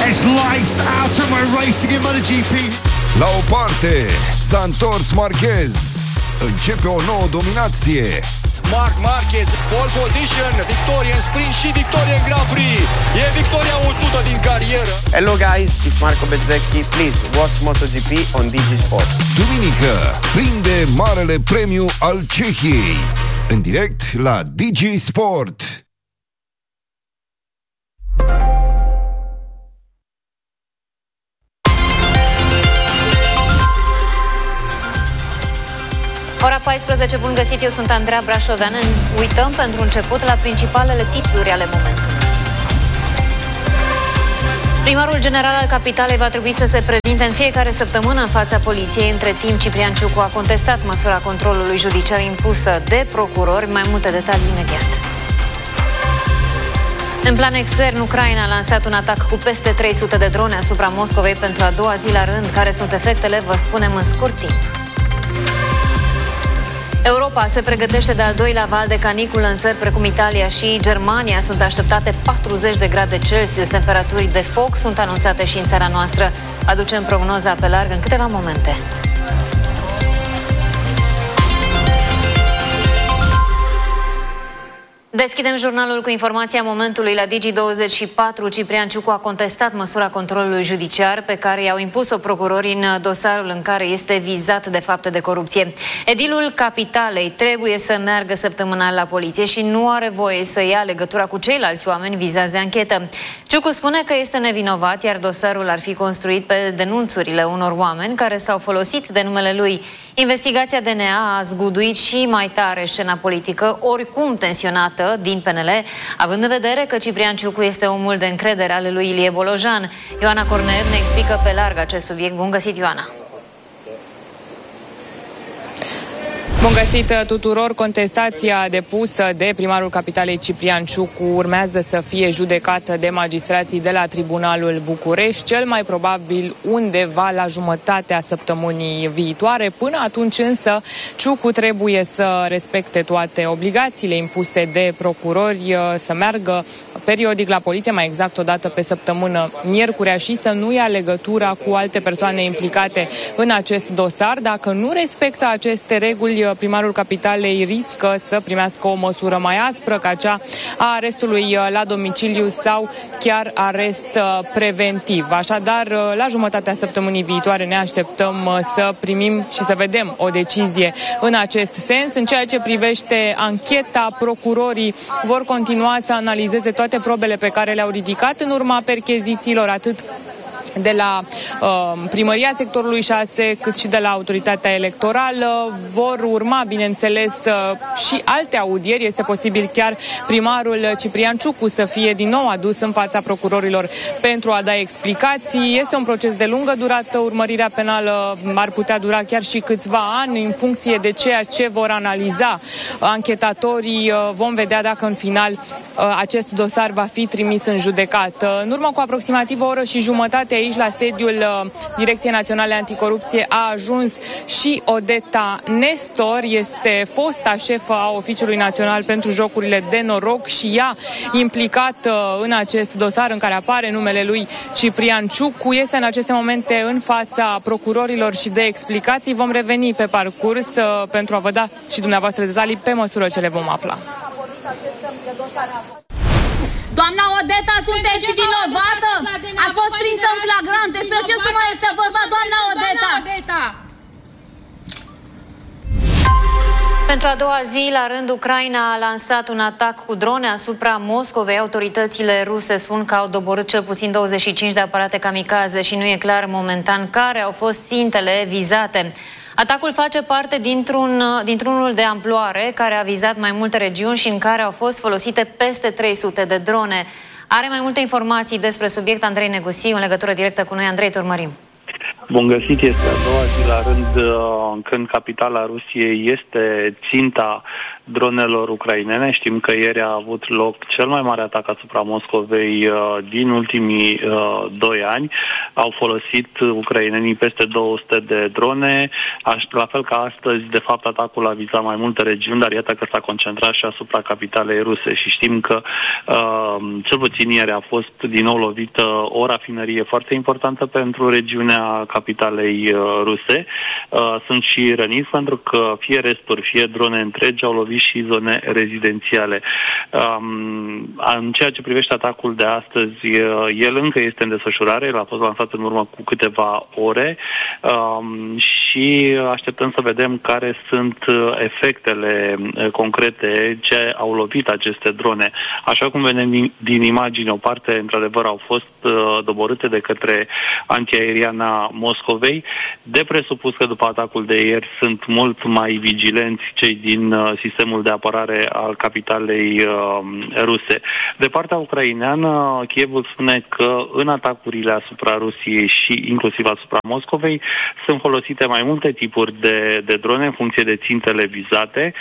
It's lights out of my racing in MotoGP. La o parte, s-a întors Marquez. Începe o nouă dominație. Marc Marquez, pole position, victorie în sprint și victorie în Grand Prix. E victoria 100 din carieră. Hello guys, it's Marco Bezzecchi. Please watch MotoGP on Digi Sport. Duminică, prinde marele premiu al Cehiei. În direct la Digi Sport. Ora 14, bun găsit, eu sunt Andreea Brașovean. Uităm pentru început la principalele titluri ale momentului. Primarul general al capitalei va trebui să se prezinte în fiecare săptămână în fața poliției. Între timp, Ciprian Ciucu a contestat măsura controlului judiciar impusă de procurori. Mai multe detalii imediat. În plan extern, Ucraina a lansat un atac cu peste 300 de drone asupra Moscovei pentru a doua zi la rând. Care sunt efectele, vă spunem în scurt timp. Europa se pregătește de al doilea val de caniculă în țări precum Italia și Germania. Sunt așteptate 40 de grade Celsius. Temperaturi de foc sunt anunțate și în țara noastră. Aducem prognoza pe larg în câteva momente. Deschidem jurnalul cu informația momentului la Digi24. Ciprian Ciucu a contestat măsura controlului judiciar pe care i-au impus-o procurorii în dosarul în care este vizat de fapte de corupție. Edilul Capitalei trebuie să meargă săptămânal la poliție și nu are voie să ia legătura cu ceilalți oameni vizați de anchetă. Ciucu spune că este nevinovat, iar dosarul ar fi construit pe denunțurile unor oameni care s-au folosit de numele lui. Investigația DNA a zguduit și mai tare scena politică, oricum tensionată, din PNL, având în vedere că Ciprian Ciucu este omul de încredere al lui Ilie Bolojan. Ioana Cornet ne explică pe larg acest subiect. Bun găsit, Ioana! Bun găsit tuturor! Contestația depusă de primarul capitalei Ciprian Ciucu urmează să fie judecată de magistrații de la Tribunalul București, cel mai probabil undeva la jumătatea săptămânii viitoare. Până atunci însă Ciucu trebuie să respecte toate obligațiile impuse de procurori, să meargă periodic la poliție, mai exact o dată pe săptămână, miercurea, și să nu ia legătura cu alte persoane implicate în acest dosar. Dacă nu respectă aceste reguli, primarul capitalei riscă să primească o măsură mai aspră, ca cea a arestului la domiciliu sau chiar arest preventiv. Așadar, la jumătatea săptămânii viitoare ne așteptăm să primim și să vedem o decizie în acest sens. În ceea ce privește ancheta, procurorii vor continua să analizeze toate probele pe care le-au ridicat în urma perchezițiilor, atât de la primăria sectorului 6, cât și de la autoritatea electorală. Vor urma, bineînțeles, și alte audieri. Este posibil chiar primarul Ciprian Ciucu să fie din nou adus în fața procurorilor pentru a da explicații. Este un proces de lungă durată. Urmărirea penală ar putea dura chiar și câțiva ani, în funcție de ceea ce vor analiza anchetatorii. Vom vedea dacă în final acest dosar va fi trimis în judecată. În urmă cu aproximativ o oră și jumătate, aici, la sediul Direcției Naționale Anticorupție, a ajuns și Odeta Nestor. Este fosta șefă a Oficiului Național pentru Jocurile de Noroc și ea implicată în acest dosar în care apare numele lui Ciprian Ciucu. Este în aceste momente în fața procurorilor și de explicații. Vom reveni pe parcurs pentru a vă da și dumneavoastră detalii pe măsură ce le vom afla. Doamna Odeta, sunteți vinovată? Ați fost prinsă în flagrant. Despre ce sumă este vorba, doamna Odeta? Pentru a doua zi la rând, Ucraina a lansat un atac cu drone asupra Moscovei. Autoritățile ruse spun că au doborât cel puțin 25 de aparate kamikaze și nu e clar momentan care au fost țintele vizate. Atacul face parte dintr-unul de amploare care a vizat mai multe regiuni și în care au fost folosite peste 300 de drone. Are mai multe informații despre subiect Andrei Negusi, în legătură directă cu noi. Andrei, te urmărim. Bun găsit, este a doua zi la rând când capitala Rusiei este ținta dronelor ucrainene. Știm că ieri a avut loc cel mai mare atac asupra Moscovei din ultimii 2 ani. Au folosit ucrainenii peste 200 de drone, la fel ca astăzi. De fapt, atacul a vizat mai multe regiuni, dar iată că s-a concentrat și asupra capitalei ruse și știm că cel puțin ieri a fost din nou lovită o rafinărie foarte importantă pentru regiunea capitalei ruse. Sunt și răniți pentru că fie resturi, fie drone întregi au lovit și zone rezidențiale. În ceea ce privește atacul de astăzi, el încă este în desfășurare, el a fost lansat în urmă cu câteva ore și așteptăm să vedem care sunt efectele concrete ce au lovit aceste drone. Așa cum vedem din imagini, o parte, într-adevăr, au fost doborâte de către antiaeriana Moscovei. De presupus că după atacul de ieri sunt mult mai vigilenți cei din sistemul de apărare al capitalei ruse. De partea ucraineană, Kievul spune că în atacurile asupra Rusiei și inclusiv asupra Moscovei sunt folosite mai multe tipuri de drone în funcție de țintele vizate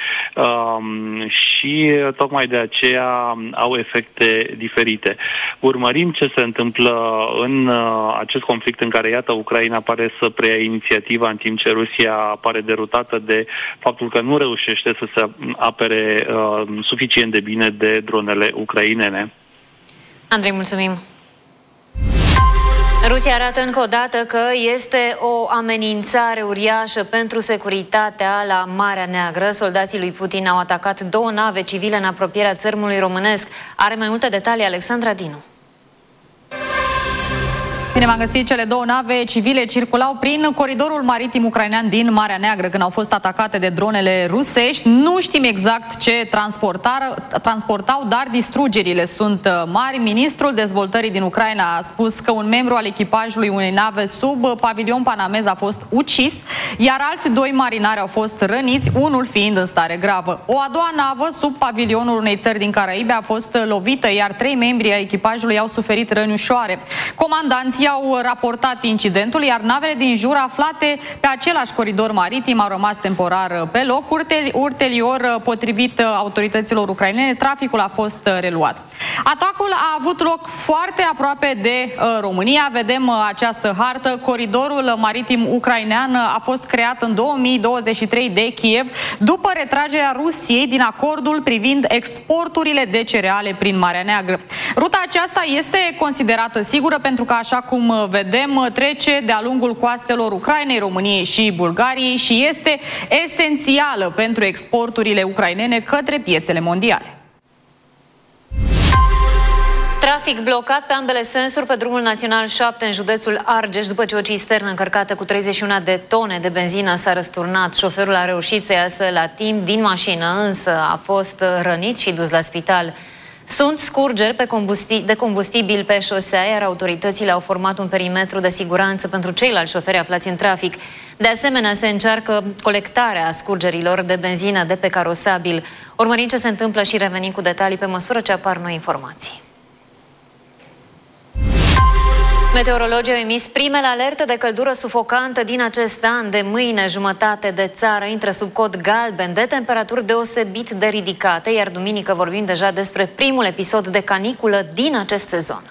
și tocmai de aceea au efecte diferite. Urmărim ce se întâmplă în acest conflict în care, iată, Ucraina pare să preia inițiativa în timp ce Rusia pare derutată de faptul că nu reușește să se apere suficient de bine de dronele ucrainene. Andrei, mulțumim! Rusia arată încă o dată că este o amenințare uriașă pentru securitatea la Marea Neagră. Soldații lui Putin au atacat 2 nave civile în apropierea țărmului românesc. Are mai multe detalii Alexandra Dinu. Bine v-am găsit, cele 2 nave civile circulau prin coridorul maritim ucrainean din Marea Neagră când au fost atacate de dronele rusești. Nu știm exact ce transportau, dar distrugerile sunt mari. Ministrul dezvoltării din Ucraina a spus că un membru al echipajului unei nave sub pavilion panamez a fost ucis, iar alți 2 marinari au fost răniți, unul fiind în stare gravă. O a doua navă sub pavilionul unei țări din Caraibe a fost lovită, iar 3 membri ai echipajului au suferit răni ușoare. Comandanții au raportat incidentul, iar navele din jur aflate pe același coridor maritim au rămas temporar pe loc. Ulterior, potrivit autorităților ucrainene, traficul a fost reluat. Atacul a avut loc foarte aproape de România. Vedem această hartă. Coridorul maritim ucrainean a fost creat în 2023 de Kiev după retragerea Rusiei din acordul privind exporturile de cereale prin Marea Neagră. Ruta aceasta este considerată sigură pentru că, așa cum vedem, trece de-a lungul coastelor Ucrainei, României și Bulgariei și este esențială pentru exporturile ucrainene către piețele mondiale. Trafic blocat pe ambele sensuri pe drumul național 7 în județul Argeș după ce o cisternă încărcată cu 31 de tone de benzină s-a răsturnat. Șoferul a reușit să iasă la timp din mașină, însă a fost rănit și dus la spital. Sunt scurgeri de combustibil pe șosea, iar autoritățile au format un perimetru de siguranță pentru ceilalți șoferi aflați în trafic. De asemenea, se încearcă colectarea scurgerilor de benzină de pe carosabil. Urmărim ce se întâmplă și revenim cu detalii pe măsură ce apar noi informații. Meteorologii au emis primele alerte de căldură sufocantă din acest an. De mâine, jumătate de țară intră sub cod galben de temperaturi deosebit de ridicate, iar duminică vorbim deja despre primul episod de caniculă din acest sezon.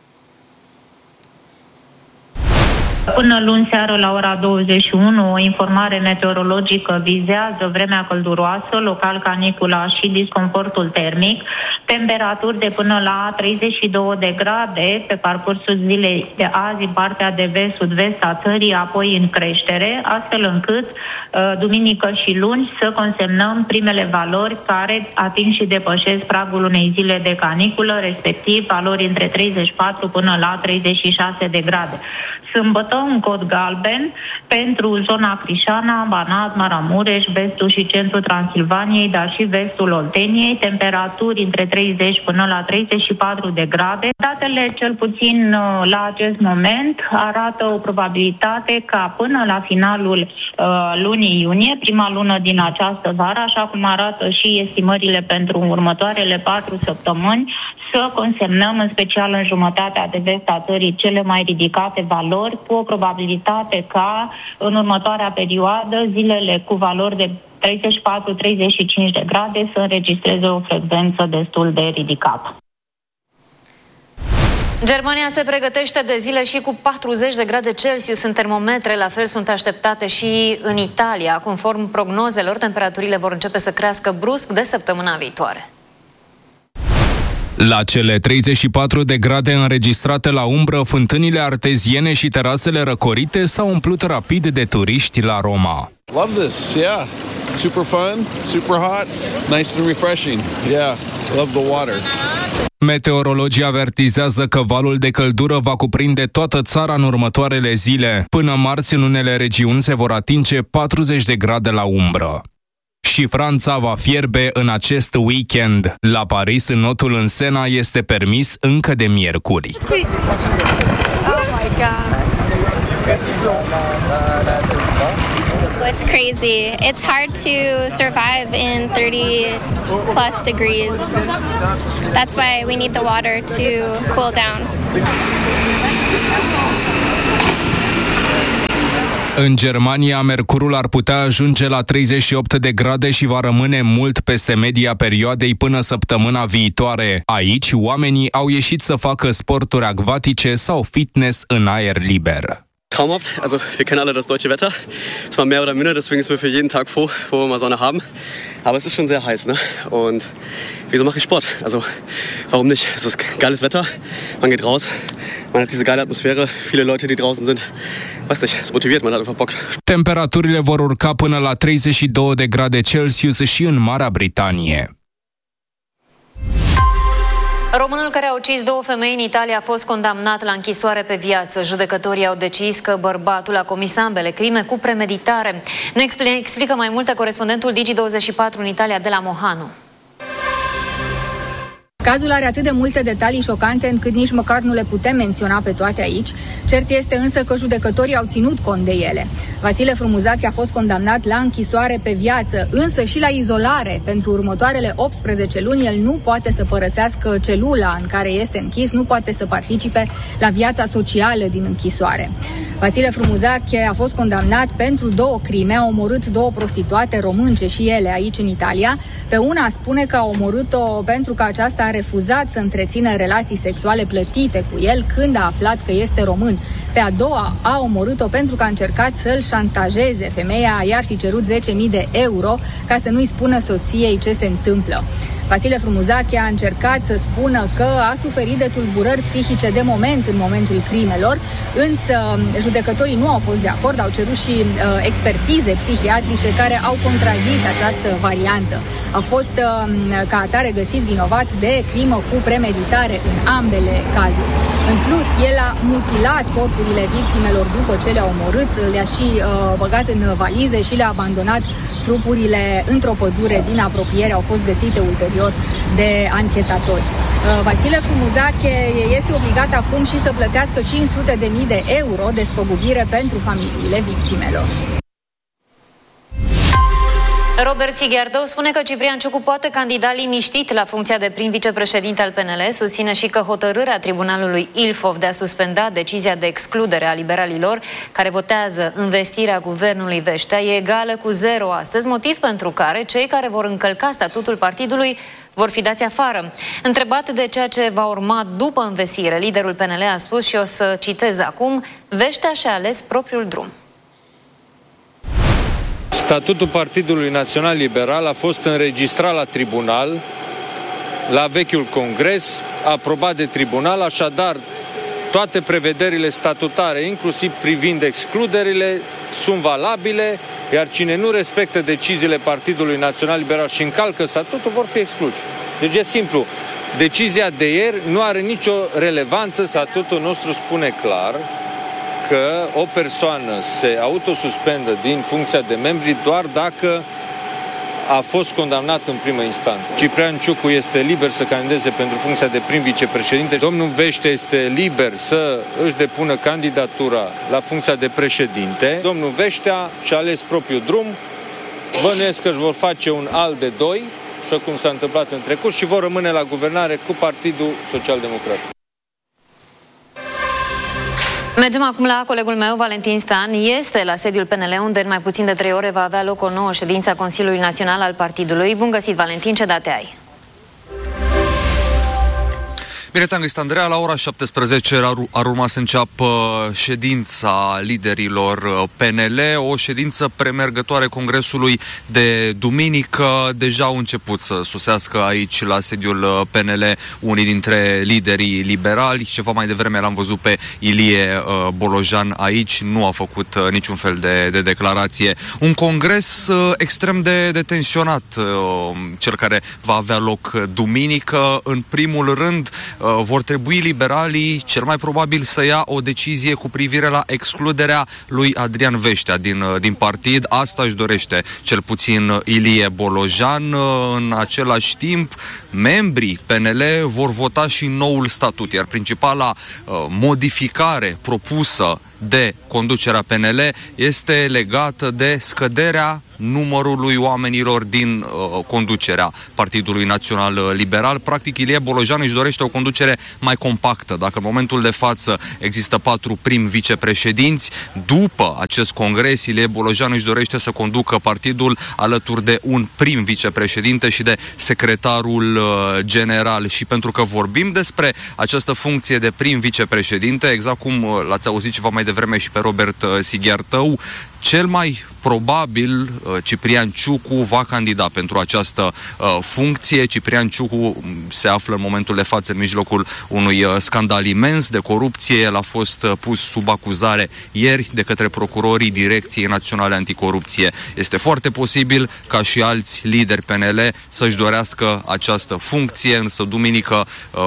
Până luni seară la ora 21, o informare meteorologică vizează vremea călduroasă, local canicula și disconfortul termic, temperaturi de până la 32 de grade pe parcursul zilei de azi în partea de vest-sud-vest a țării, apoi în creștere, astfel încât duminică și luni să consemnăm primele valori care ating și depășesc pragul unei zile de caniculă, respectiv valori între 34 până la 36 de grade. Sâmbătă, un cod galben pentru zona Crișana, Banat, Maramureș, vestul și centrul Transilvaniei, dar și vestul Olteniei, temperaturi între 30 până la 34 de grade. Datele, cel puțin la acest moment, arată o probabilitate ca până la finalul lunii iunie, prima lună din această vară, așa cum arată și estimările pentru următoarele 4 săptămâni, să consemnăm, în special în jumătatea de vest a țării, cele mai ridicate valori valori, cu o probabilitate ca în următoarea perioadă zilele cu valori de 34-35 de grade să înregistreze o frecvență destul de ridicată. Germania se pregătește de zile și cu 40 de grade Celsius în termometre, la fel sunt așteptate și în Italia. Conform prognozelor, temperaturile vor începe să crească brusc de săptămâna viitoare. La cele 34 de grade înregistrate la umbră, fântânile arteziene și terasele răcorite s-au umplut rapid de turiști la Roma. Love this, yeah. Super fun, super hot, nice and refreshing. Yeah, love the water. Meteorologii avertizează că valul de căldură va cuprinde toată țara în următoarele zile. Până marți, în unele regiuni se vor atinge 40 de grade la umbră. Și Franța va fierbe în acest weekend. La Paris, înotul în Sena este permis încă de miercuri. Oh my God. It's crazy. It's hard to survive in 30 plus degrees. That's why we need the water to cool down. În Germania, mercurul ar putea ajunge la 38 de grade și va rămâne mult peste media perioadei până săptămâna viitoare. Aici, oamenii au ieșit să facă sporturi acvatice sau fitness în aer liber. Traumhaft, also wir kennen alle das deutsche Wetter. Es war mehr oder minder, deswegen sind wir für jeden Tag froh, wo wir mal Sonne haben. Aber es ist schon sehr heiß, ne? Und wieso mache ich Sport? Also, warum nicht? Es ist geiles Wetter, man geht raus, man hat diese geile Atmosphäre, viele Leute, die draußen sind. Weiß nicht, es motiviert, man hat einfach Bock. Temperaturile vor urca până la 32 de grade Celsius și în Marea Britanie. Românul care a ucis 2 femei în Italia a fost condamnat la închisoare pe viață. Judecătorii au decis că bărbatul a comis ambele crime cu premeditare. Ne explică mai multe corespondentul Digi24 în Italia de la Mohanu. Cazul are atât de multe detalii șocante încât nici măcar nu le putem menționa pe toate aici. Cert este însă că judecătorii au ținut cont de ele. Vasile Frumuzache a fost condamnat la închisoare pe viață, însă și la izolare. Pentru următoarele 18 luni el nu poate să părăsească celula în care este închis, nu poate să participe la viața socială din închisoare. Vasile Frumuzache a fost condamnat pentru 2 crime, a omorât 2 prostituate românce și ele aici în Italia. Pe una spune că a omorât-o pentru că aceasta a refuzat să întrețină relații sexuale plătite cu el când a aflat că este român. Pe a doua a omorât-o pentru că a încercat să-l șantajeze. Femeia i-ar fi cerut 10.000 de euro ca să nu-i spună soției ce se întâmplă. Vasile Frumuzache a încercat să spună că a suferit de tulburări psihice de moment în momentul crimelor, însă judecătorii nu au fost de acord, au cerut și expertize psihiatrice care au contrazis această variantă. A fost ca atare găsit vinovat de crimă cu premeditare în ambele cazuri. În plus, el a mutilat corpurile victimelor după ce le-a omorât, le-a și băgat în valize și le-a abandonat trupurile într-o pădure din apropiere, au fost găsite ulterior de anchetatori. Vasile Frumuzache este obligat acum și să plătească 500.000 de euro despăgubire pentru familiile victimelor. Robert Sighiardău spune că Ciprian Ciucu poate candida liniștit la funcția de prim vicepreședinte al PNL, susține și că hotărârea Tribunalului Ilfov de a suspenda decizia de excludere a liberalilor care votează învestirea guvernului Veștea e egală cu 0 astăzi, motiv pentru care cei care vor încălca statutul partidului vor fi dați afară. Întrebat de ceea ce va urma după învestire, liderul PNL a spus, și o să citez acum, Veștea și-a ales propriul drum. Statutul Partidului Național Liberal a fost înregistrat la tribunal, la vechiul congres, aprobat de tribunal, așadar toate prevederile statutare, inclusiv privind excluderile, sunt valabile, iar cine nu respectă deciziile Partidului Național Liberal și încalcă statutul vor fi excluși. Deci e simplu. Decizia de ieri nu are nicio relevanță, statutul nostru spune clar că o persoană se autosuspendă din funcția de membri doar dacă a fost condamnat în primă instanță. Ciprian Ciucu este liber să candideze pentru funcția de prim vicepreședinte. Domnul Veștea este liber să își depună candidatura la funcția de președinte. Domnul Veștea și-a ales propriul drum. Bănuiesc că își vor face un al de 2, așa cum s-a întâmplat în trecut, și vor rămâne la guvernare cu Partidul Social Democrat. Mergem acum la colegul meu, Valentin Stan. Este la sediul PNL, unde în mai puțin de 3 ore va avea loc o nouă ședință a Consiliului Național al partidului. Bun găsit, Valentin, ce date ai? Bine te-am găsit, Andreea. La ora 17 ar urma să înceapă ședința liderilor PNL, o ședință premergătoare Congresului de duminică. Deja au început să sosească aici la sediul PNL unii dintre liderii liberali. Ceva mai devreme l-am văzut pe Ilie Bolojan aici, nu a făcut niciun fel de declarație. Un congres extrem de tensionat, cel care va avea loc duminică. În primul rând, vor trebui liberalii cel mai probabil să ia o decizie cu privire la excluderea lui Adrian Veștea din partid. Asta își dorește cel puțin Ilie Bolojan. În același timp, membrii PNL vor vota și noul statut, iar principala modificare propusă de conducerea PNL este legată de scăderea numărului oamenilor din conducerea Partidului Național Liberal. Practic, Ilie Bolojan își dorește o conducere mai compactă. Dacă în momentul de față există 4 prim vicepreședinți, după acest congres, Ilie Bolojan își dorește să conducă partidul alături de un prim vicepreședinte și de secretarul general. Și pentru că vorbim despre această funcție de prim vicepreședinte, exact cum l-ați auzit ceva mai devreme și pe Robert Sighiartău, cel mai probabil Ciprian Ciucu va candida pentru această funcție. Ciprian Ciucu se află în momentul de față în mijlocul unui scandal imens de corupție. El a fost pus sub acuzare ieri de către procurorii Direcției Naționale Anticorupție. Este foarte posibil ca și alți lideri PNL să-și dorească această funcție, însă duminică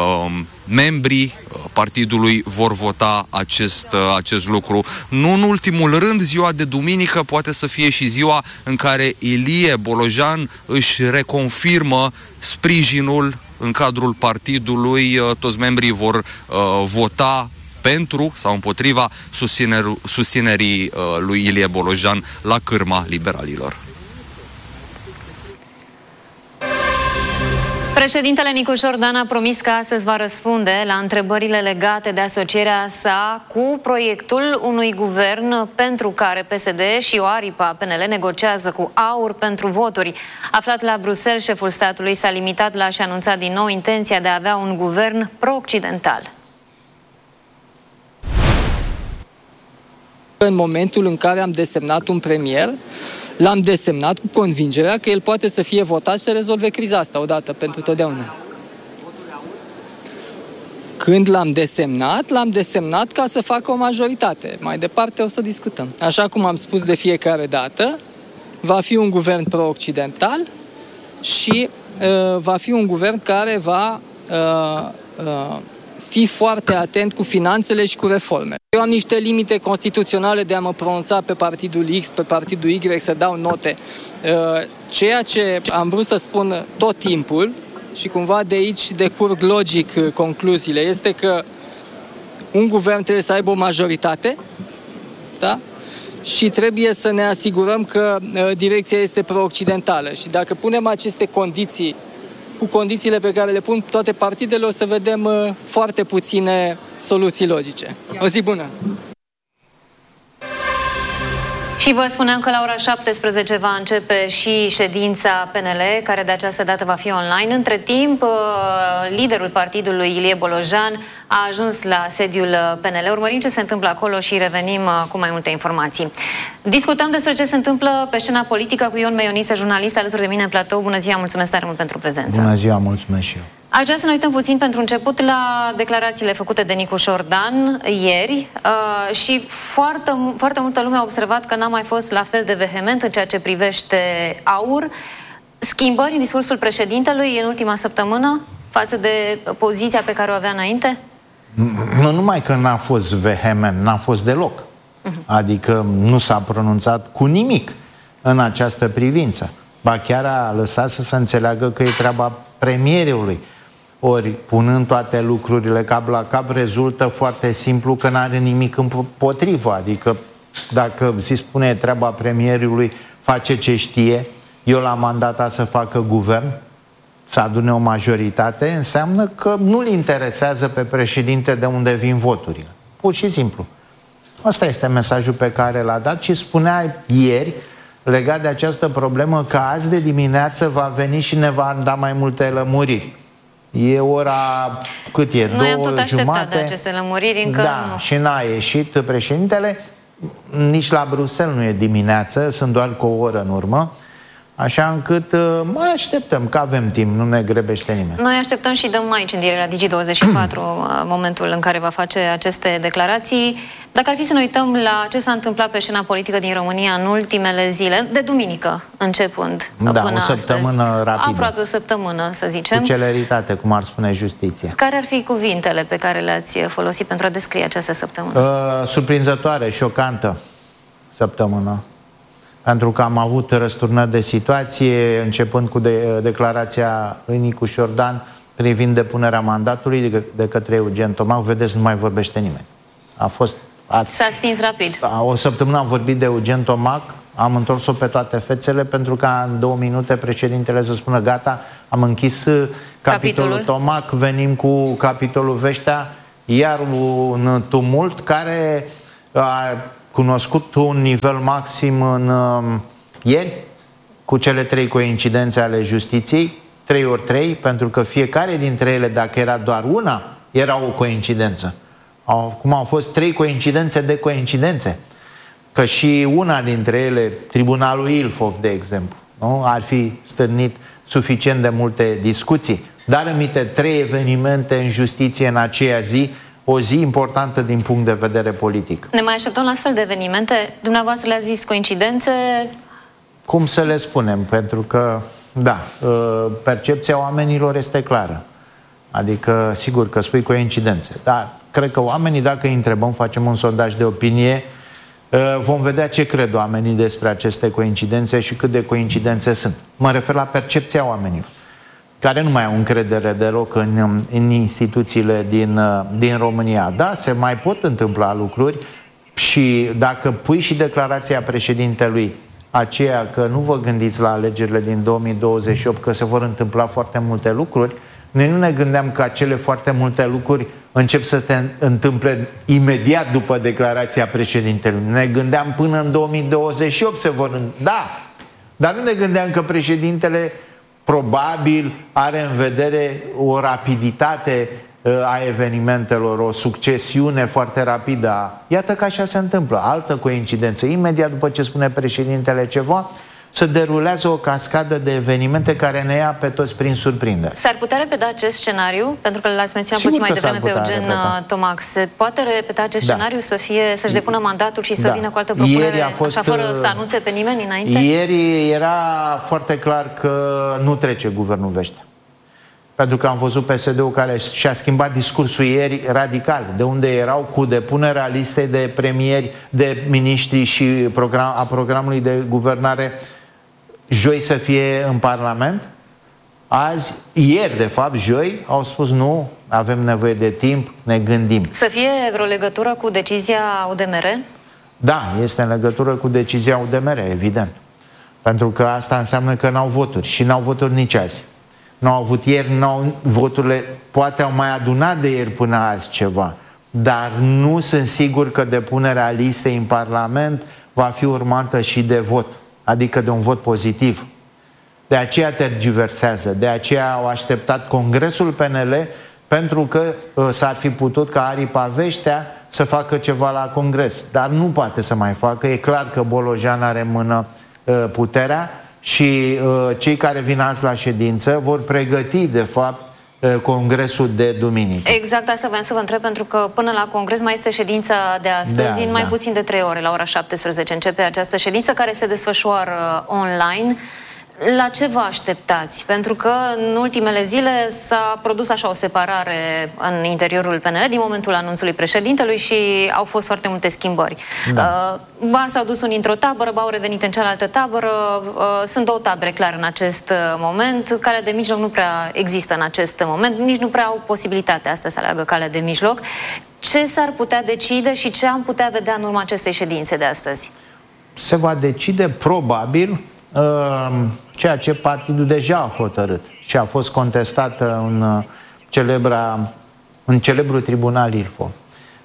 membrii partidului vor vota acest lucru. Nu în ultimul rând, ziua de duminică poate să fie și ziua în care Ilie Bolojan își reconfirmă sprijinul în cadrul partidului. Toți membrii vor vota pentru sau împotriva susținerii lui Ilie Bolojan la cârma liberalilor. Președintele Nicușor Dan a promis că astăzi va răspunde la întrebările legate de asocierea sa cu proiectul unui guvern pentru care PSD și o aripă a PNL negociază cu AUR pentru voturi. Aflat la Bruxelles, șeful statului s-a limitat la a-și anunța din nou intenția de a avea un guvern pro-occidental. În momentul în care am desemnat un premier, l-am desemnat cu convingerea că el poate să fie votat și să rezolve criza asta odată pentru totdeauna. Când l-am desemnat ca să facă o majoritate. Mai departe o să discutăm. Așa cum am spus de fiecare dată, va fi un guvern pro-occidental și va fi un guvern care va fi foarte atent cu finanțele și cu reforme. Eu am niște limite constituționale de a mă pronunța pe partidul X, pe partidul Y, să dau note. Ceea ce am vrut să spun tot timpul, și cumva de aici decurg logic concluziile, este că un guvern trebuie să aibă o majoritate, da? Și trebuie să ne asigurăm că direcția este pro-occidentală. Și dacă punem aceste condiții cu condițiile pe care le pun toate partidele, o să vedem foarte puține soluții logice. O zi bună! Și vă spuneam că la ora 17 va începe și ședința PNL, care de această dată va fi online. Între timp, liderul partidului, Ilie Bolojan, a ajuns la sediul PNL. Urmărim ce se întâmplă acolo și revenim cu mai multe informații. Discutăm despre ce se întâmplă pe scena politică cu Ion Meioniță, jurnalist alături de mine în platou. Bună ziua, mulțumesc tare mult pentru prezență. Bună ziua, mulțumesc și eu. Aș vrea să ne uităm puțin pentru început la declarațiile făcute de Nicușor Dan ieri și foarte multă lume a observat că n-a mai fost la fel de vehement în ceea ce privește AUR. Schimbări în discursul președintelui în ultima săptămână față de poziția pe care o avea înainte? Nu numai că n-a fost vehement, n-a fost deloc. Adică nu s-a pronunțat cu nimic în această privință. Ba chiar a lăsat să se înțeleagă că e treaba premierului. Ori, punând toate lucrurile cap la cap, rezultă foarte simplu că n-are nimic împotrivă. Adică, dacă se spune treaba premierului, face ce știe, eu l-am mandatat să facă guvern, să adune o majoritate, înseamnă că nu-l interesează pe președinte de unde vin voturile. Pur și simplu. Ăsta este mesajul pe care l-a dat și spunea ieri, legat de această problemă, că azi de dimineață va veni și ne va da mai multe lămuriri. E ora, cât e? Noi am tot așteptat de 2:30? aceste lămuriri, încă da, nu. și n-a ieșit președintele. Nici la Bruxelles nu e dimineață, sunt doar cu o oră în urmă. Așa încât mai așteptăm, că avem timp, nu ne grebește nimeni. Noi așteptăm și dăm aici, în direct la Digi24, momentul în care va face aceste declarații. Dacă ar fi să ne uităm la ce s-a întâmplat pe scena politică din România în ultimele zile, de duminică începând da, până o săptămână astăzi, rapidă. aproape o săptămână, să zicem. Cu celeritate, cum ar spune justiția. Care ar fi cuvintele pe care le-ați folosit pentru a descrie această săptămână? Surprinzătoare, șocantă săptămână. Pentru că am avut răsturnări de situație, începând cu declarația lui Nicu Șordan privind depunerea mandatului de către Eugen Tomac. Vedeți, nu mai vorbește nimeni. S-a stins rapid. O săptămână am vorbit de Eugen Tomac, am întors-o pe toate fețele, pentru că în 2 minute președintele să spună gata, am închis capitolul Tomac, venim cu capitolul Veștea, iar un tumult care a cunoscut un nivel maxim în ieri, cu cele 3 coincidențe ale justiției, 3 ori 3, pentru că fiecare dintre ele, dacă era doar una, era o coincidență. Acum au fost 3 coincidențe de coincidențe. Că și una dintre ele, Tribunalul Ilfov, de exemplu, nu? Ar fi stârnit suficient de multe discuții. Dar aminte 3 evenimente în justiție în aceea zi, o zi importantă din punct de vedere politic. Ne mai așteptăm la astfel de evenimente? Dumneavoastră le-a zis coincidențe? Cum să le spunem? Pentru că, da, percepția oamenilor este clară. Adică, sigur că spui coincidențe, dar cred că oamenii, dacă îi întrebăm, facem un sondaj de opinie, vom vedea ce cred oamenii despre aceste coincidențe și cât de coincidențe sunt. Mă refer la percepția oamenilor, care nu mai au încredere deloc în instituțiile din România. Da, se mai pot întâmpla lucruri și dacă pui și declarația președintelui aceea că nu vă gândiți la alegerile din 2028, că se vor întâmpla foarte multe lucruri, noi nu ne gândeam că acele foarte multe lucruri încep să se întâmple imediat după declarația președintelui. Ne gândeam până în 2028 se vor... Da, dar nu ne gândeam că președintele probabil are în vedere o rapiditate a evenimentelor, o succesiune foarte rapidă. Iată că așa se întâmplă. Altă coincidență. Imediat după ce spune președintele ceva, se derulează o cascadă de evenimente care ne ia pe toți prin surprindere. S-ar putea repeta acest scenariu? Pentru că l-ați menționat puțin mai devreme pe Eugen Tomac. Se poate repeta acest scenariu să-și depună mandatul și să vină cu altă propunere, așa fără să anunțe pe nimeni înainte? Ieri era foarte clar că nu trece guvernul Veștea. Pentru că am văzut PSD-ul care și-a schimbat discursul ieri radical, de unde erau cu depunerea listei de premieri, de miniștri și a programului de guvernare joi să fie în Parlament. Ieri, de fapt, joi, au spus nu, avem nevoie de timp, ne gândim. Să fie vreo legătură cu decizia UDMR? Da, este în legătură cu decizia UDMR, evident. Pentru că asta înseamnă că n-au voturi și n-au voturi nici azi. N-au avut ieri, voturile poate au mai adunat de ieri până azi ceva, dar nu sunt sigur că depunerea listei în Parlament va fi urmată și de vot, adică de un vot pozitiv. De aceea tergiversează, de aceea au așteptat Congresul PNL, pentru că s-ar fi putut ca aripa Veștea să facă ceva la Congres, dar nu poate să mai facă. E clar că Bolojan are în mână puterea și cei care vin azi la ședință vor pregăti, de fapt, Congresul de duminică. Exact asta voiam să vă întreb, pentru că până la Congres mai este ședința de astăzi, în mai puțin de 3 ore, la ora 17 începe această ședință care se desfășoară online. La ce vă așteptați? Pentru că în ultimele zile s-a produs așa o separare în interiorul PNL din momentul anunțului președintelui și au fost foarte multe schimbări. Da. Ba s-au dus unii într-o tabără, ba au revenit în cealaltă tabără. Sunt 2 tabere clar în acest moment. Calea de mijloc nu prea există în acest moment. Nici nu prea au posibilitatea asta să aleagă calea de mijloc. Ce s-ar putea decide și ce am putea vedea în urma acestei ședințe de astăzi? Se va decide probabil ceea ce partidul deja a hotărât și a fost contestată în celebrul tribunal Ilfov.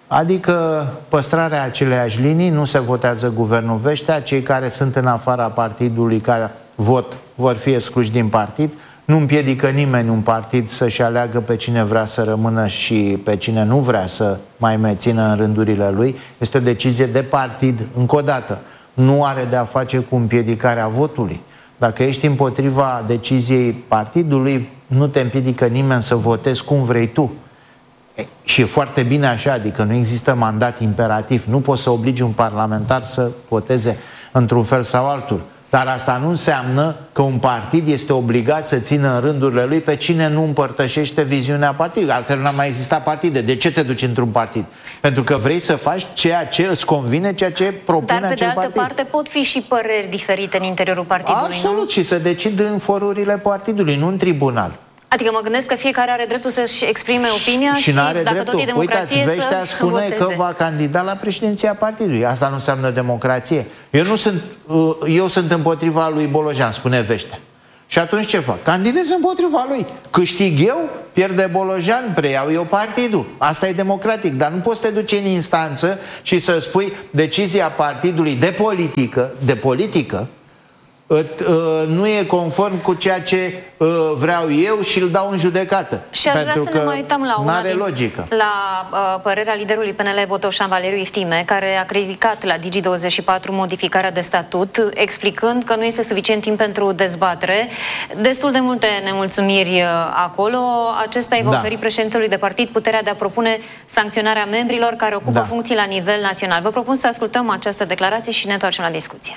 Adică păstrarea aceleiași linii, nu se votează guvernul Vestea, cei care sunt în afara partidului care vor fi excluși din partid, nu împiedică nimeni un partid să-și aleagă pe cine vrea să rămână și pe cine nu vrea să mai mențină în rândurile lui. Este o decizie de partid, încă o dată, nu are de a face cu împiedicarea votului. Dacă ești împotriva deciziei partidului, nu te împiedică nimeni să votezi cum vrei tu. Și e foarte bine așa, adică nu există mandat imperativ. Nu poți să obligi un parlamentar să voteze într-un fel sau altul. Dar asta nu înseamnă că un partid este obligat să țină în rândurile lui pe cine nu împărtășește viziunea partidului. Altfel n-ar mai exista partide. De ce te duci într-un partid? Pentru că vrei să faci ceea ce îți convine, ceea ce propune acel partid. Dar, pe de altă parte, pot fi și păreri diferite în interiorul partidului, absolut, nu? Și să decid în forurile partidului, nu în tribunal. Adică mă gândesc că fiecare are dreptul să-și exprime opinia și n-are dacă dreptul. tot e democrație, uitați, Vestea să spune voteze. că va candida la președinția partidului. Asta nu înseamnă democrație. Eu sunt împotriva lui Bolojan, spune Vestea. Și atunci ce fac? Candidez împotriva lui. Câștig eu, pierde Bolojan, preiau eu partidul. Asta e democratic, dar nu poți să te duci în instanță și să spui decizia partidului de politică nu e conform cu ceea ce vreau eu și îl dau în judecată. Și aș vrea să ne mai uităm la la părerea liderului PNL Botoșan, Valeriu Iftime, care a criticat la Digi24 modificarea de statut, explicând că nu este suficient timp pentru dezbatere. Destul de multe nemulțumiri acolo. Acesta îi va oferi președintelui de partid puterea de a propune sancționarea membrilor care ocupă funcții la nivel național. Vă propun să ascultăm această declarație și ne întoarcem la discuție.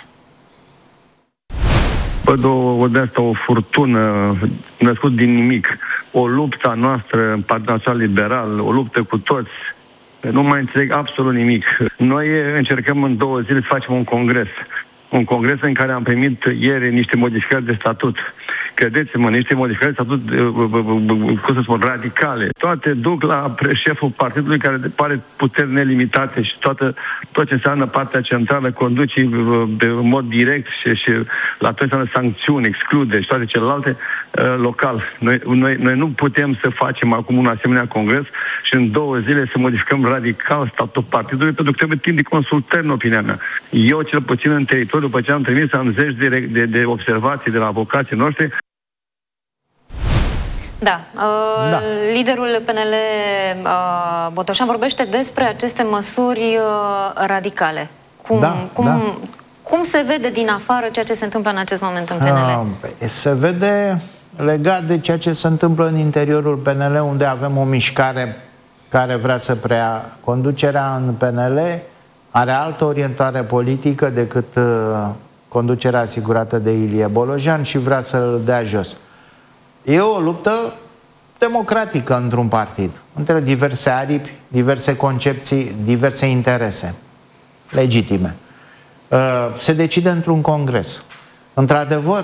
Văd o furtună născut din nimic, o luptă a noastră în Partidul Național Liberal, o luptă cu toți. Nu mai înțeleg absolut nimic. Noi încercăm în 2 zile să facem un congres în care am primit ieri niște modificări de statut. Credeți-mă, niște modificări de statut, cum să spun, radicale. Toate duc la șeful partidului care pare puteri nelimitate și tot ce înseamnă partea centrală conduce în mod direct și la tot înseamnă sancțiuni, exclude și toate celelalte local. Noi nu putem să facem acum un asemenea congres și în 2 zile să modificăm radical statutul partidului, pentru că trebuie timp de consultări, în opinia mea. Eu, cel puțin în teritoriu, după ce am trimis, am zeci de observații de la avocații noștri. Liderul PNL Botoșan vorbește despre aceste măsuri radicale. Cum se vede din afară ceea ce se întâmplă în acest moment în PNL? Se vede legat de ceea ce se întâmplă în interiorul PNL, unde avem o mișcare care vrea să preia conducerea în PNL, are altă orientare politică decât conducerea asigurată de Ilie Bolojan și vrea să-l dea jos. E o luptă democratică într-un partid, între diverse aripi, diverse concepții, diverse interese legitime. Se decide într-un congres. Într-adevăr,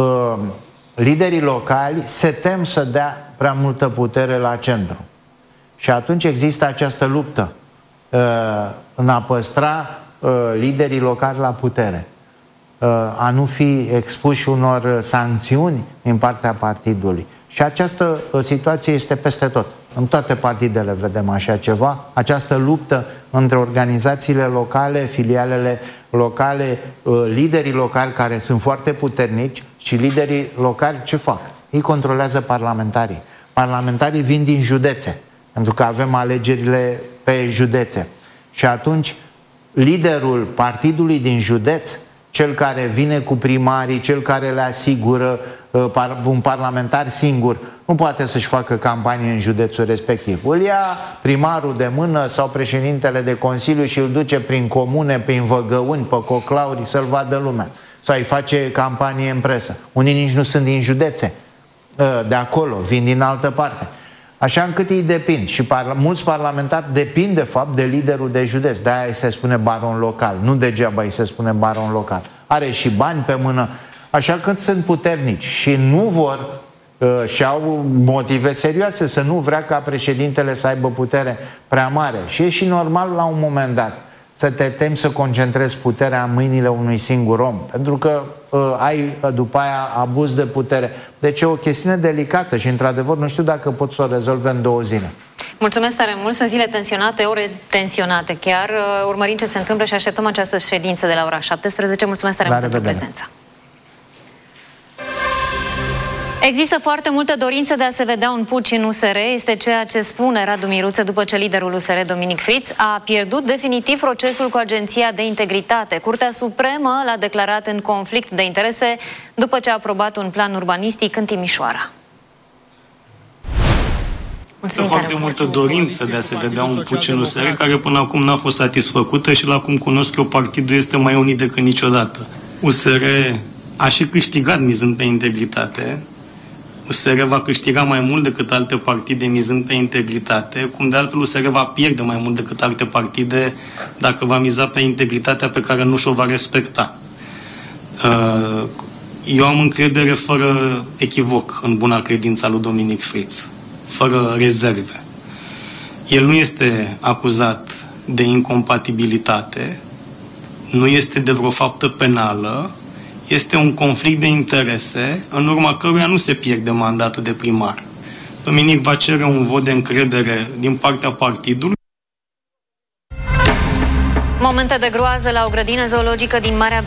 liderii locali se tem să dea prea multă putere la centru. Și atunci există această luptă în a păstra liderii locali la putere, a nu fi expuși unor sancțiuni din partea partidului. Și această situație este peste tot. În toate partidele vedem așa ceva, această luptă între organizațiile locale, filialele locale, liderii locali care sunt foarte puternici și liderii locali ce fac? Ei controlează parlamentarii. Parlamentarii vin din județe, pentru că avem alegerile pe județe. Și atunci liderul partidului din județ, cel care vine cu primarii, cel care le asigură un parlamentar singur, nu poate să-și facă campanie în județul respectiv. Îl ia primarul de mână sau președintele de consiliu și îl duce prin comune, prin văgăuni, pe coclauri, să-l vadă lumea. Sau îi face campanie în presă. Unii nici nu sunt din județe de acolo, vin din altă parte. Așa încât ei depind. Și mulți parlamentari depind, de fapt, de liderul de județ. De-aia îi se spune baron local. Nu degeaba îi se spune baron local. Are și bani pe mână. Așa că sunt puternici și nu vor și au motive serioase să nu vrea ca președintele să aibă putere prea mare. Și e și normal la un moment dat să te temi să concentrezi puterea în mâinile unui singur om. Pentru că ai după aia abuz de putere. Deci e o chestiune delicată și într-adevăr nu știu dacă pot să o rezolve în 2 zile. Mulțumesc tare mult, sunt zile tensionate, ore tensionate chiar. Urmărim ce se întâmplă și așteptăm această ședință de la ora 17. Mulțumesc tare mult pentru prezența. Există foarte multă dorință de a se vedea un puci în USR, este ceea ce spune Radu Miruță după ce liderul USR, Dominic Fritz, a pierdut definitiv procesul cu Agenția de Integritate. Curtea Supremă l-a declarat în conflict de interese după ce a aprobat un plan urbanistic în Timișoara. Există foarte multă dorință de a se vedea un puci în USR, care până acum n-a fost satisfăcută și la cum cunosc eu, partidul este mai unit decât niciodată. USR a și câștigat mizând pe integritate. USR va câștiga mai mult decât alte partide mizând pe integritate, cum de altfel USR va pierde mai mult decât alte partide dacă va miza pe integritatea pe care nu și-o va respecta. Eu am încredere fără echivoc în buna credința lui Dominic Fritz, fără rezerve. El nu este acuzat de incompatibilitate, nu este de vreo faptă penală, este un conflict de interese în urma căruia nu se pierde mandatul de primar. Dominic va cere un vot de încredere din partea partidului. Momente de groază la o grădină zoologică din Marea